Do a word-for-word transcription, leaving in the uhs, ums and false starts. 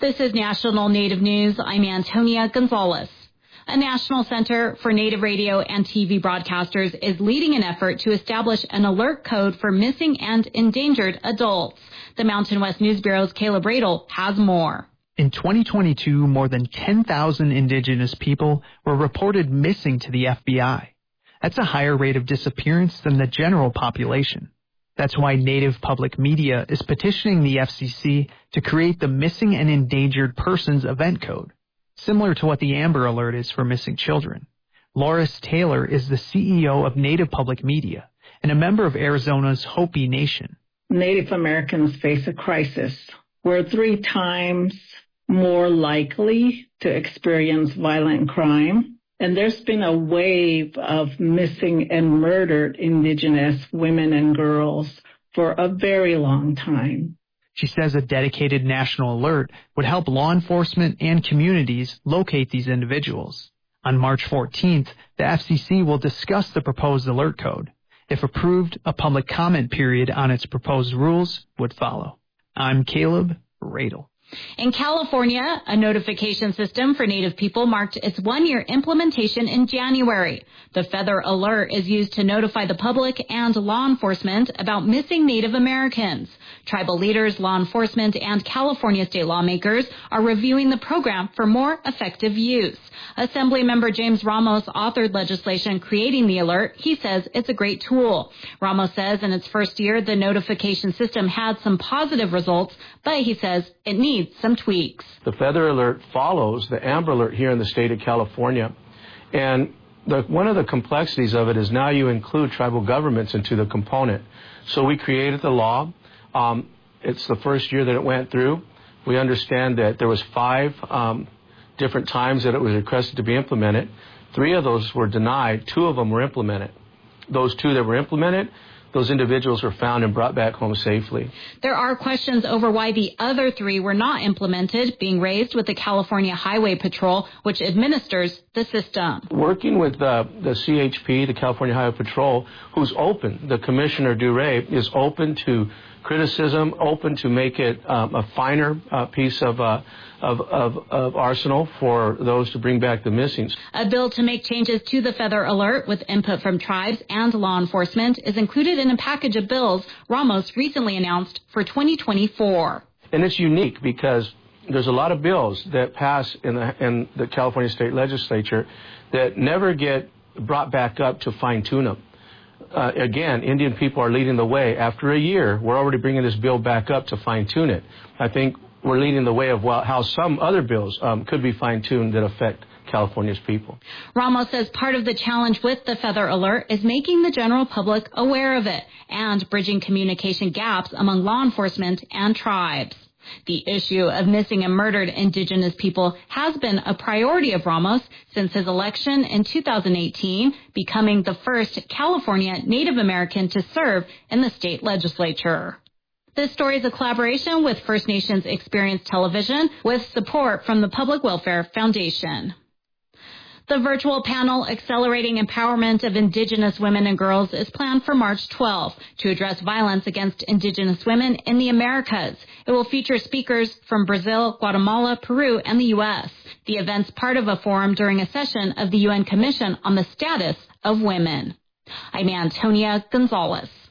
This is National Native News. I'm Antonia Gonzalez. A National Center for Native Radio and T V Broadcasters is leading an effort to establish an alert code for missing and endangered adults. The Mountain West News Bureau's Caleb Radel has more. In twenty twenty-two, more than ten thousand Indigenous people were reported missing to the F B I. That's a higher rate of disappearance than the general population. That's why Native Public Media is petitioning the F C C to create the Missing and Endangered Persons Event Code, similar to what the Amber Alert is for missing children. Loris Taylor is the C E O of Native Public Media and a member of Arizona's Hopi Nation. Native Americans face a crisis. We're three times more likely to experience violent crime. And there's been a wave of missing and murdered Indigenous women and girls for a very long time. She says a dedicated national alert would help law enforcement and communities locate these individuals. On March fourteenth, the F C C will discuss the proposed alert code. If approved, a public comment period on its proposed rules would follow. I'm Caleb Radel. In California, a notification system for Native people marked its one-year implementation in January. The Feather Alert is used to notify the public and law enforcement about missing Native Americans. Tribal leaders, law enforcement, and California state lawmakers are reviewing the program for more effective use. Assemblymember James Ramos authored legislation creating the alert. He says it's a great tool. Ramos says in its first year, the notification system had some positive results, but he says it needs some tweaks. The Feather Alert follows the Amber Alert here in the state of California. And the, one of the complexities of it is now you include tribal governments into the component. So we created the law. Um, it's the first year that it went through. We understand that there was five um, different times that it was requested to be implemented. Three of those were denied. Two of them were implemented. Those two that were implemented, those individuals were found and brought back home safely. There are questions over why the other three were not implemented being raised with the California Highway Patrol, which administers the system. Working with uh, the C H P, the California Highway Patrol, who's open, the Commissioner Duray is open to criticism, open to make it um, a finer uh, piece of, uh, of, of, of arsenal for those to bring back the missings. A bill to make changes to the Feather Alert with input from tribes and law enforcement is included in a package of bills Ramos recently announced for twenty twenty-four. And it's unique because there's a lot of bills that pass in the, in the California State Legislature that never get brought back up to fine-tune them. Uh, again, Indian people are leading the way. After a year, we're already bringing this bill back up to fine-tune it. I think we're leading the way of well, how some other bills um, could be fine-tuned that affect California's people. Ramos says part of the challenge with the Feather Alert is making the general public aware of it and bridging communication gaps among law enforcement and tribes. The issue of missing and murdered Indigenous people has been a priority of Ramos since his election in two thousand eighteen, becoming the first California Native American to serve in the state legislature. This story is a collaboration with First Nations Experience Television with support from the Public Welfare Foundation. The virtual panel Accelerating Empowerment of Indigenous Women and Girls is planned for March twelfth to address violence against Indigenous women in the Americas. It will feature speakers from Brazil, Guatemala, Peru, and the U S. The event's part of a forum during a session of the U N Commission on the Status of Women. I'm Antonia Gonzalez.